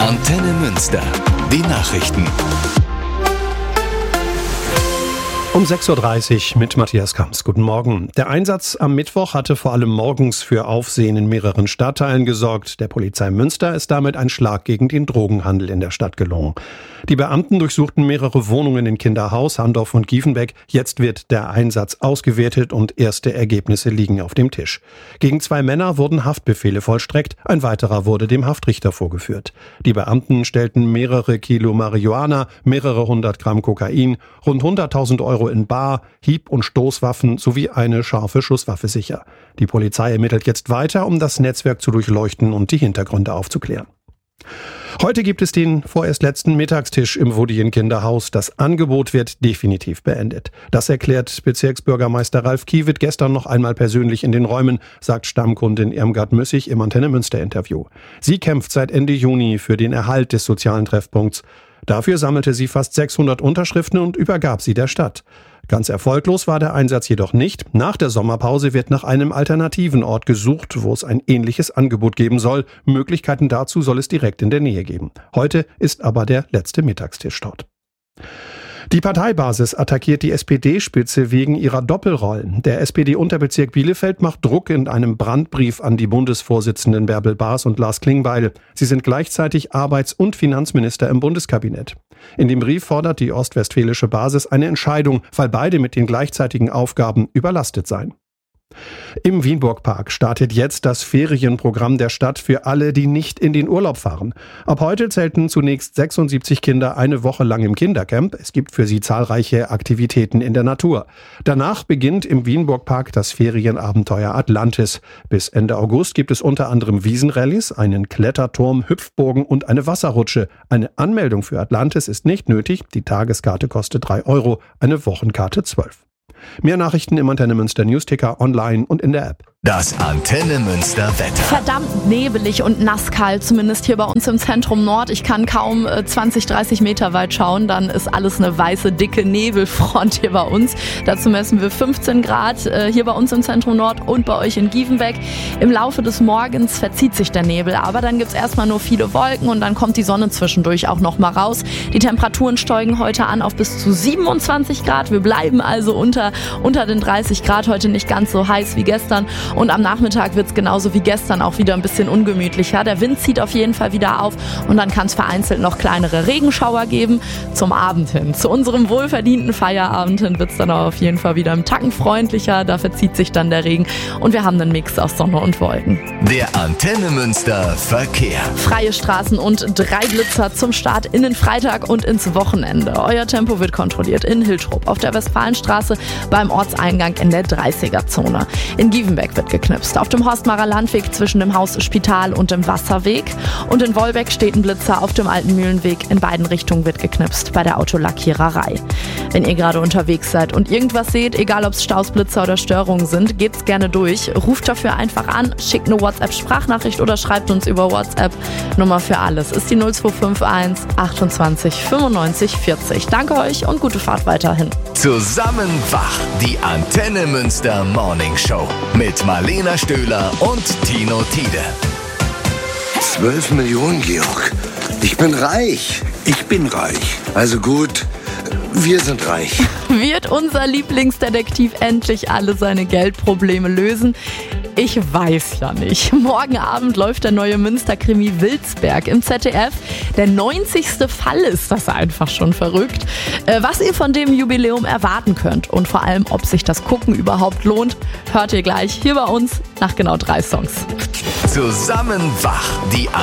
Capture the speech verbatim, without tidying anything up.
Antenne Münster. Die Nachrichten. Um sechs Uhr dreißig mit Matthias Kamps. Guten Morgen. Der Einsatz am Mittwoch hatte vor allem morgens für Aufsehen in mehreren Stadtteilen gesorgt. Der Polizei Münster ist damit ein Schlag gegen den Drogenhandel in der Stadt gelungen. Die Beamten durchsuchten mehrere Wohnungen in Kinderhaus, Handorf und Giefenbeck. Jetzt wird der Einsatz ausgewertet und erste Ergebnisse liegen auf dem Tisch. Gegen zwei Männer wurden Haftbefehle vollstreckt. Ein weiterer wurde dem Haftrichter vorgeführt. Die Beamten stellten mehrere Kilo Marihuana, mehrere hundert Gramm Kokain, rund hunderttausend Euro in Bar, Hieb- und Stoßwaffen sowie eine scharfe Schusswaffe sicher. Die Polizei ermittelt jetzt weiter, um das Netzwerk zu durchleuchten und die Hintergründe aufzuklären. Heute gibt es den vorerst letzten Mittagstisch im Wodien Kinderhaus. Das Angebot wird definitiv beendet. Das erklärt Bezirksbürgermeister Ralf Kiewitt gestern noch einmal persönlich in den Räumen, sagt Stammkundin Irmgard Müssig im Antenne Münster Interview. Sie kämpft seit Ende Juni für den Erhalt des sozialen Treffpunkts. Dafür sammelte sie fast sechshundert Unterschriften und übergab sie der Stadt. Ganz erfolglos war der Einsatz jedoch nicht. Nach der Sommerpause wird nach einem alternativen Ort gesucht, wo es ein ähnliches Angebot geben soll. Möglichkeiten dazu soll es direkt in der Nähe geben. Heute ist aber der letzte Mittagstisch dort. Die Parteibasis attackiert die S P D-Spitze wegen ihrer Doppelrollen. Der S P D-Unterbezirk Bielefeld macht Druck in einem Brandbrief an die Bundesvorsitzenden Bärbel Baas und Lars Klingbeil. Sie sind gleichzeitig Arbeits- und Finanzminister im Bundeskabinett. In dem Brief fordert die ostwestfälische Basis eine Entscheidung, weil beide mit den gleichzeitigen Aufgaben überlastet seien. Im Wienburg-Park startet jetzt das Ferienprogramm der Stadt für alle, die nicht in den Urlaub fahren. Ab heute zelten zunächst sechsundsiebzig Kinder eine Woche lang im Kindercamp. Es gibt für sie zahlreiche Aktivitäten in der Natur. Danach beginnt im Wienburg-Park das Ferienabenteuer Atlantis. Bis Ende August gibt es unter anderem Wiesenrallyes, einen Kletterturm, Hüpfburgen und eine Wasserrutsche. Eine Anmeldung für Atlantis ist nicht nötig. Die Tageskarte kostet drei Euro, eine Wochenkarte zwölf. Mehr Nachrichten im Antenne Münster Newsticker, online und in der App. Das Antenne Münster Wetter. Verdammt nebelig und nasskalt, zumindest hier bei uns im Zentrum Nord. Ich kann kaum äh, zwanzig, dreißig Meter weit schauen, dann ist alles eine weiße, dicke Nebelfront hier bei uns. Dazu messen wir fünfzehn Grad äh, hier bei uns im Zentrum Nord und bei euch in Giefenbeck. Im Laufe des Morgens verzieht sich der Nebel, aber dann gibt's erstmal nur viele Wolken und dann kommt die Sonne zwischendurch auch noch mal raus. Die Temperaturen steigen heute an auf bis zu siebenundzwanzig Grad. Wir bleiben also unter, unter den dreißig Grad, heute nicht ganz so heiß wie gestern. Und am Nachmittag wird es genauso wie gestern auch wieder ein bisschen ungemütlicher. Der Wind zieht auf jeden Fall wieder auf und dann kann es vereinzelt noch kleinere Regenschauer geben. Zum Abend hin, zu unserem wohlverdienten Feierabend hin wird es dann auch auf jeden Fall wieder im Tacken freundlicher. Da verzieht sich dann der Regen und wir haben einen Mix aus Sonne und Wolken. Der Antenne Münster Verkehr. Freie Straßen und drei Blitzer zum Start in den Freitag und ins Wochenende. Euer Tempo wird kontrolliert in Hiltrup, auf der Westfalenstraße beim Ortseingang in der dreißiger-Zone. In Giefenbeck wird geknipst. Auf dem Horstmarer Landweg zwischen dem Haus Spital und dem Wasserweg. Und in Wolbeck steht ein Blitzer auf dem Alten Mühlenweg. In beiden Richtungen wird geknipst bei der Autolackiererei. Wenn ihr gerade unterwegs seid und irgendwas seht, egal ob es Staus, Blitzer oder Störungen sind, gebt's gerne durch. Ruft dafür einfach an, schickt eine WhatsApp-Sprachnachricht oder schreibt uns über WhatsApp. Nummer für alles ist die null zwei fünf eins achtundzwanzig fünfundneunzig vierzig. Danke euch und gute Fahrt weiterhin. Zusammen wach, die Antenne Münster Morning Show mit Marlena Stöhler und Tino Tiede. Zwölf Millionen, Georg. Ich bin reich. Ich bin reich. Also gut, wir sind reich. Wird unser Lieblingsdetektiv endlich alle seine Geldprobleme lösen? Ich weiß ja nicht. Morgen Abend läuft der neue Münster-Krimi Wilsberg im Z D F. Der neunzigste Fall ist das, einfach schon verrückt. Äh, was ihr von dem Jubiläum erwarten könnt und vor allem, ob sich das Gucken überhaupt lohnt, hört ihr gleich hier bei uns nach genau drei Songs. Zusammen wach, die